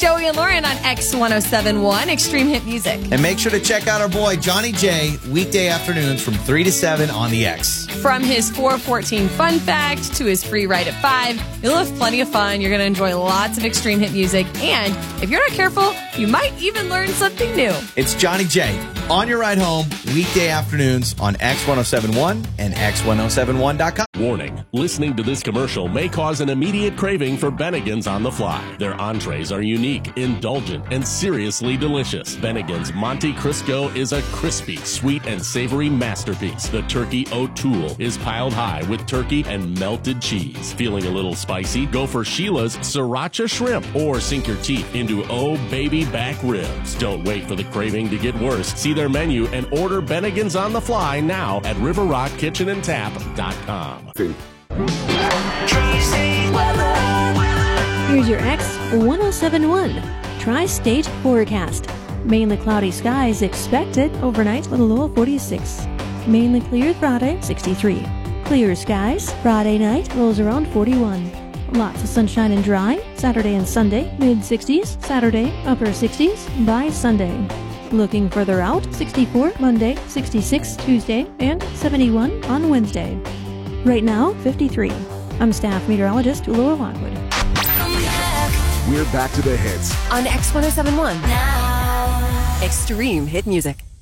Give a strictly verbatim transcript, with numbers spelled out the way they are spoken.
Joey and Lauren on X one oh seven one Extreme Hit Music. And make sure to check out our boy Johnny J weekday afternoons from three to seven on the X. From his four fourteen fun fact to his free ride at five, you'll have plenty of fun. You're going to enjoy lots of extreme hit music. And if you're not careful, you might even learn something new. It's Johnny J on your ride home weekday afternoons on X one oh seven one and X ten seventy-one dot com. Warning, listening to this commercial may cause an immediate craving for Bennigan's on the fly. Their entrees are unique, indulgent, and seriously delicious. Bennigan's Monte Crisco is a crispy, sweet, and savory masterpiece. The turkey O'Toole is piled high with turkey and melted cheese. Feeling a little spicy? Go for Sheila's Sriracha Shrimp or sink your teeth into Oh Baby Back Ribs. Don't wait for the craving to get worse. See their menu and order Bennigan's on the fly now at river rock kitchen and tap dot com. Here's your X ten seventy-one Tri-State Forecast. Mainly cloudy skies expected overnight with a low of forty-six. Mainly clear Friday, sixty-three. Clear skies Friday night, lows around forty-one. Lots of sunshine and dry Saturday and Sunday, mid sixties. Saturday, upper sixties by Sunday. Looking further out, sixty-four Monday, sixty-six Tuesday, and seventy-one on Wednesday. Right now, fifty-three. I'm staff meteorologist Laura Lockwood. We're back to the hits on X ten seventy-one. Now. Extreme Hit Music.